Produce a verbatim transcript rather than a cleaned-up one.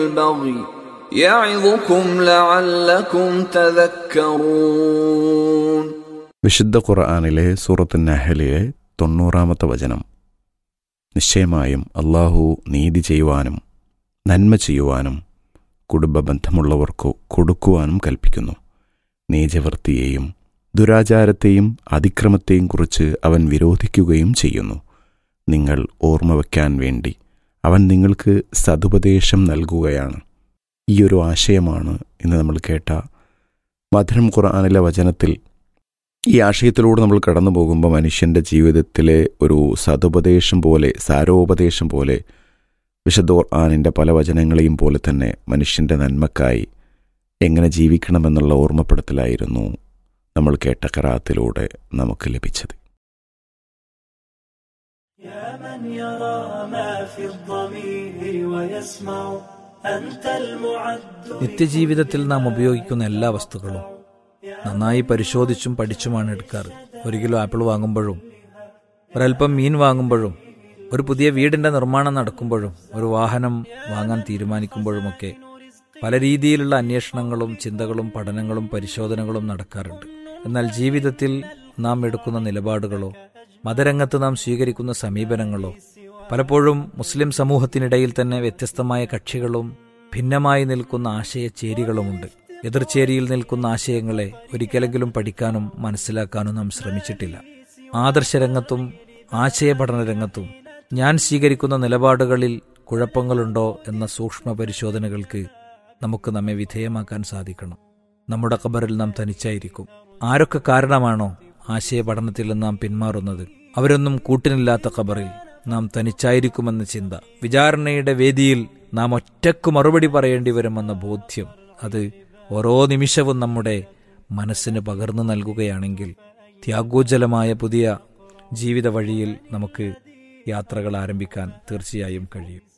البغي يعظكم لعلكم تذكرون. വിശുദ്ധ ഖുർആനിലെ സൂറത്ത് നഹലിലെ തൊണ്ണൂറാമത്തെ വചനം. നിശ്ചയമായും അല്ലാഹു നീതി ചെയ്യുവാനും നന്മ ചെയ്യുവാനും കുടുംബ ബന്ധമുള്ളവർക്കു കൊടുക്കുവാനും കൽപ്പിക്കുന്നു. നീചവൃത്തിയെയും ദുരാചാരത്തെയും അതിക്രമത്തെയും കുറിച്ച് അവൻ വിരോധിക്കുകയും ചെയ്യുന്നു. നിങ്ങൾ ഓർമ്മ വയ്ക്കാൻ വേണ്ടി അവൻ നിങ്ങൾക്ക് സതുപദേശം നൽകുകയാണ്. ഈയൊരു ആശയമാണ് ഇന്ന് നമ്മൾ കേട്ട മധുരം ഖുർആനിലെ വചനത്തിൽ. ഈ ആശയത്തിലൂടെ നമ്മൾ കടന്നു പോകുമ്പോൾ മനുഷ്യൻ്റെ ജീവിതത്തിലെ ഒരു സതുപദേശം പോലെ, സാരോപദേശം പോലെ, വിശുദ്ധ ഖുർആനിൻ്റെ പല വചനങ്ങളെയും പോലെ തന്നെ മനുഷ്യൻ്റെ നന്മക്കായി എങ്ങനെ ജീവിക്കണമെന്നുള്ള ഓർമ്മപ്പെടുത്തലായിരുന്നു നമ്മൾ കേട്ട ഖിറാഅത്തിലൂടെ നമുക്ക് ലഭിച്ചത്. നിത്യജീവിതത്തിൽ നാം ഉപയോഗിക്കുന്ന എല്ലാ വസ്തുക്കളും നന്നായി പരിശോധിച്ചും പഠിച്ചുമാണ് എടുക്കാറ്. ഒരു കിലോ ആപ്പിൾ വാങ്ങുമ്പോഴും, ഒരൽപ്പം മീൻ വാങ്ങുമ്പോഴും, ഒരു പുതിയ വീടിന്റെ നിർമ്മാണം നടക്കുമ്പോഴും, ഒരു വാഹനം വാങ്ങാൻ തീരുമാനിക്കുമ്പോഴുമൊക്കെ പല രീതിയിലുള്ള അന്വേഷണങ്ങളും ചിന്തകളും പഠനങ്ങളും പരിശോധനകളും നടക്കാറുണ്ട്. എന്നാൽ ജീവിതത്തിൽ നാം എടുക്കുന്ന നിലപാടുകളോ മതരംഗത്ത് നാം സ്വീകരിക്കുന്ന സമീപനങ്ങളോ പലപ്പോഴും മുസ്ലിം സമൂഹത്തിനിടയിൽ തന്നെ വ്യത്യസ്തമായ കക്ഷികളും ഭിന്നമായി നിൽക്കുന്ന ആശയചേരികളുമുണ്ട്. എതിർചേരിയിൽ നിൽക്കുന്ന ആശയങ്ങളെ ഒരിക്കലെങ്കിലും പഠിക്കാനും മനസ്സിലാക്കാനും നാം ശ്രമിച്ചിട്ടില്ല. ആദർശരംഗത്തും ആശയപഠന രംഗത്തും ഞാൻ സ്വീകരിക്കുന്ന നിലപാടുകളിൽ കുഴപ്പങ്ങളുണ്ടോ എന്ന സൂക്ഷ്മ പരിശോധനകൾക്ക് നമുക്ക് നമ്മെ വിധേയമാക്കാൻ സാധിക്കണം. നമ്മുടെ ഖബറിൽ നാം തനിച്ചായിരിക്കും. ആരൊക്കെ കാരണമാണോ ആശയപഠനത്തിൽ നാം പിന്മാറുന്നത്, അവരൊന്നും കൂട്ടിനില്ലാത്ത ഖബറിൽ നാം തനിച്ചായിരിക്കുമെന്ന ചിന്ത, വിചാരണയുടെ വേദിയിൽ നാം ഒറ്റക്ക് മറുപടി പറയേണ്ടി വരുമെന്ന ബോധ്യം, അത് ഓരോ നിമിഷവും നമ്മുടെ മനസ്സിന് പകർന്നു നൽകുകയാണെങ്കിൽ ത്യാഗോജ്ജലമായ പുതിയ ജീവിത വഴിയിൽ നമുക്ക് യാത്രകൾ ആരംഭിക്കാൻ തീർച്ചയായും കഴിയും.